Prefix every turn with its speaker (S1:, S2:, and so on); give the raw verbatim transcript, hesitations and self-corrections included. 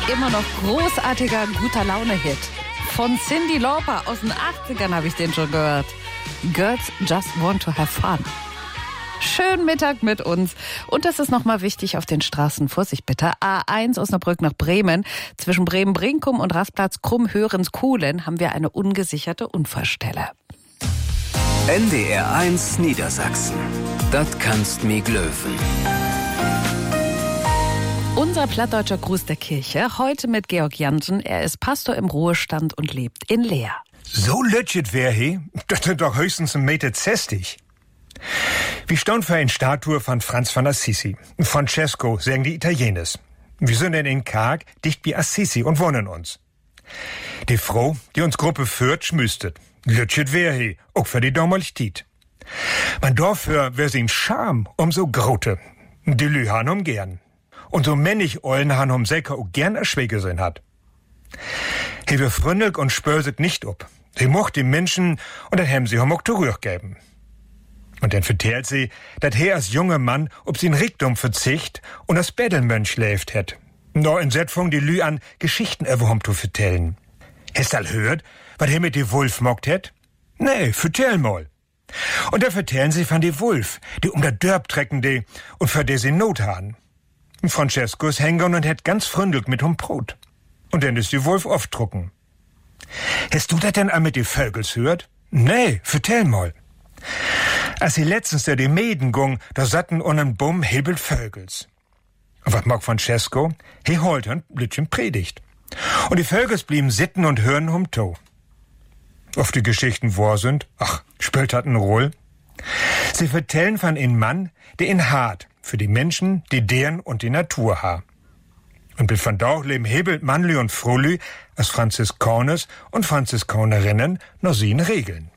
S1: immer noch großartiger, guter Laune-Hit. Von Cyndi Lauper aus den achtzigern habe ich den schon gehört. Girls just want to have fun. Schönen Mittag mit uns. Und das ist nochmal wichtig auf den Straßen. Vorsicht bitte. A eins Osnabrück nach Bremen. Zwischen Bremen-Brinkum und Rastplatz Krumm-Hörens-Kuhlen haben wir eine ungesicherte Unfallstelle.
S2: N D R eins Niedersachsen. Das kannst mi glöwen.
S1: Unser plattdeutscher Gruß der Kirche. Heute mit Georg Jansen. Er ist Pastor im Ruhestand und lebt in Leer.
S3: So lütschet wär he? Das sind doch höchstens ein Meter zestig. Wir stehen für eine Statue von Franz von Assisi. Francesco, sagen die Italieners. Wir sind in Karg, dicht bei Assisi und wohnen uns. Die Frau, die uns Gruppe führt, schmüstet. Lütschet wär he, auch für die Daumerlichtit. Man dafür wär sie in Scham umso grote. Die Lü han um gern. Und so männig Eulen han um Säcker auch gern a Schwägersinn hat. He wir fründelt und spörset nicht ob. Sie mocht die Menschen und dann hem sie hom auch geben. Und dann vertellt sie, dat he als junger Mann ob sie in Rickdom verzicht und als Bettelmönch lebt het. No in Sätfung die Lü an Geschichten erwohom zu vertellen. Hast all hört, wat he mit die Wulf mockt het? Nee, vertell mal. Und da vertellen sie von die Wulf, die um der Dörp trecken die und für die sie Not han. Francesco ist hängen und het ganz fründelt mit hum Brot. Und dann ist die Wulf oft drucken. Hast du dat denn all mit die Vögels hört? Nee, vertell mal. Als sie letztens der die Mäden gung, da satten unen Bumm hebelt Vögels. Und wat mag Francesco? He holt ein Blütchen Predigt. Und die Vögels blieben sitten und hören hum to. Ob die Geschichten wahr sind? Ach, spielt hat n Roll. Sie vertellen von in Mann, der in hart für die Menschen, die deren und die Natur ha. Und bis von da leben Hebelt, Mannlü und Frolü als Franziskaners und Franziskanerinnen noch sie in Regeln.